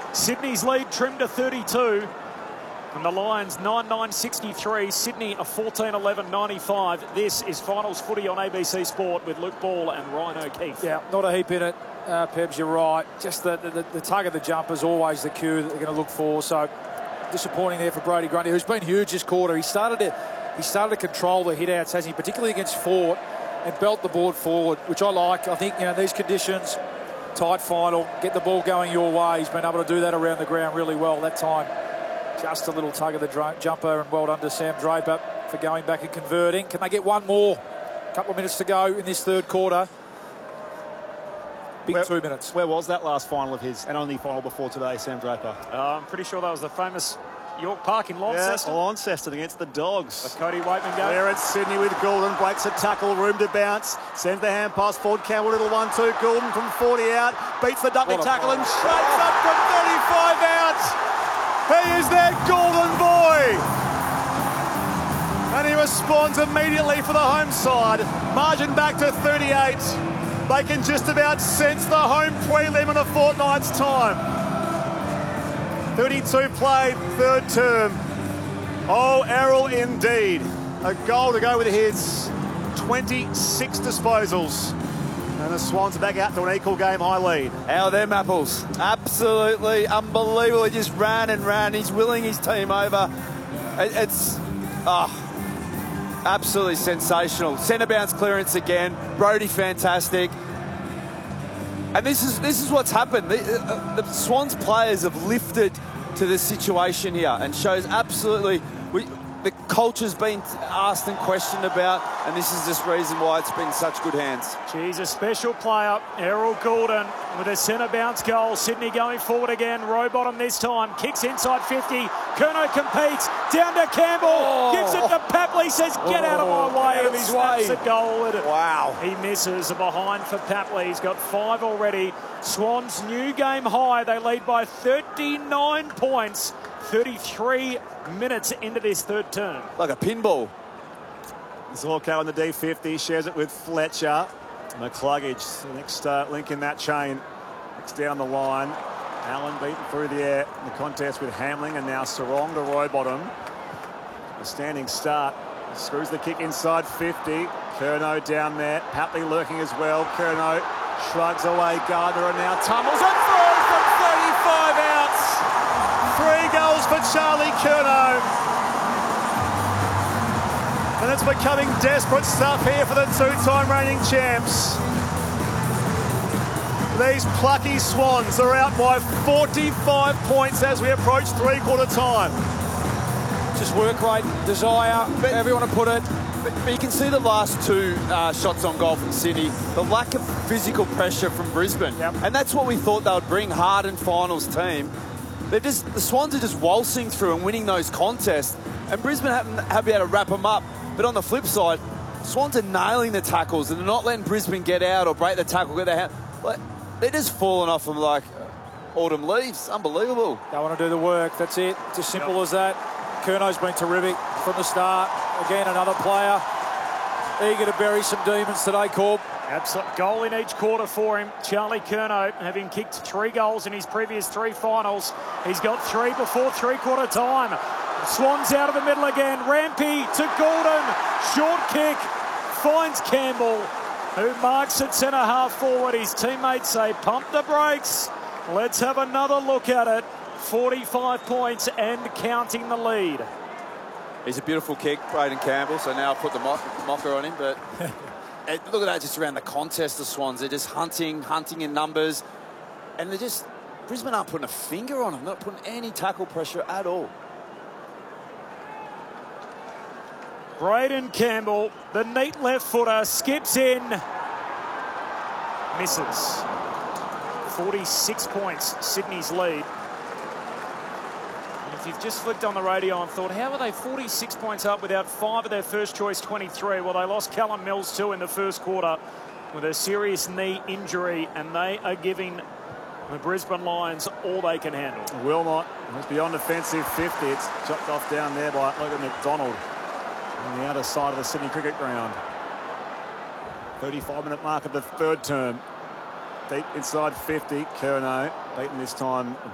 Sydney's lead trimmed to 32. And the Lions 9-9-63, Sydney a 14-11-95. This is Finals Footy on ABC Sport with Luke Ball and Ryan O'Keefe. Yeah, not a heap in it, Pebs, you're right. Just the tug of the jumper is always the cue that they're going to look for. So disappointing there for Brodie Grundy, who's been huge this quarter. He started to control the hit-outs, hasn't he, particularly against Fort, and belt the board forward, which I like. I think, these conditions, tight final, get the ball going your way. He's been able to do that around the ground really well that time. Just a little tug of the jumper, and well done to Sam Draper for going back and converting. Can they get one more? A couple of minutes to go in this third quarter. Big 2 minutes. Where was that last final of his, and only final before today, Sam Draper? I'm pretty sure that was the famous York Park in Launceston. Yeah, Launceston against the Dogs. With Cody Waitman going. There it's Sydney with Goulden. Breaks a tackle, room to bounce. Sends the hand pass forward. Campbell, little 1-2. Goulden from 40 out. Beats the Dudley tackle and shakes up from 35 out. He is their golden boy. And he responds immediately for the home side. Margin back to 38. They can just about sense the home prelim in a fortnight's time. 32 played, third term. Oh, Errol indeed. A goal to go with his 26 disposals. And the Swans are back out to an equal game high lead. How are them apples? Absolutely unbelievable. He just ran and ran. He's willing his team over. It's absolutely sensational. Centre bounce clearance again. Brodie fantastic. And this is what's happened. The Swans players have lifted to the situation here and shows absolutely the culture's been asked and questioned about, and this is this reason why it's been such good hands. Geez, a special player, Errol Goulden, with a centre bounce goal. Sydney going forward again. Rowbottom this time. Kicks inside 50. Curnow competes. Down to Campbell. Gives it to Papley. Says, get out of my way. Out of his way. Snaps a goal. Wow. He misses. Behind for Papley. He's got 5 already. Swans new game high. They lead by 39 points. 33 minutes into this third term. Like a pinball. Zorko on the D50, shares it with Fletcher. McCluggage, the next link in that chain. It's down the line. Allen beaten through the air in the contest with Hamling, and now Sarong to Rowbottom. A standing start. Screws the kick inside 50. Curnow down there. Papley lurking as well. Curnow shrugs away Gardner and now tumbles and throws from 35 outs. 3 goals for Charlie Curnow. And it's becoming desperate stuff here for the 2-time reigning champs. These plucky Swans are out by 45 points as we approach three-quarter time. Just work rate, desire, however you want to put it. But you can see the last 2 shots on goal from Sydney, the lack of physical pressure from Brisbane. Yep. And that's what we thought they would bring, hardened finals team. The Swans are just waltzing through and winning those contests, and Brisbane have been able to wrap them up. But on the flip side, Swans are nailing the tackles and they're not letting Brisbane get out or break the tackle, get their hand. They're just falling off them like autumn leaves. Unbelievable. They want to do the work. That's it. It's as simple as that. Curnow's been terrific from the start. Again, another player eager to bury some demons today, Corb. Absolute goal in each quarter for him. Charlie Curnow, having kicked 3 goals in his previous 3 finals. He's got 3 before three-quarter time. Swans out of the middle again. Rampy to Goulden. Short kick. Finds Campbell, who marks at centre half forward. His teammates say, pump the brakes. Let's have another look at it. 45 points and counting the lead. He's a beautiful kick, Braden Campbell, so now I'll put the mocker on him. But look at that, just around the contest, the Swans. They're just hunting in numbers. And they're just, Brisbane aren't putting a finger on them. Not putting any tackle pressure at all. Braden Campbell, the neat left footer, skips in. Misses. 46 points, Sydney's lead. If you've just flicked on the radio and thought, how are they 46 points up without 5 of their first choice 23? Well, they lost Callum Mills too in the first quarter with a serious knee injury, and they are giving the Brisbane Lions all they can handle. Wilmot was beyond defensive 50. It's chopped off down there by Logan McDonald on the outer side of the Sydney Cricket Ground. 35-minute mark of the third term. Deep inside 50, Curnow beaten this time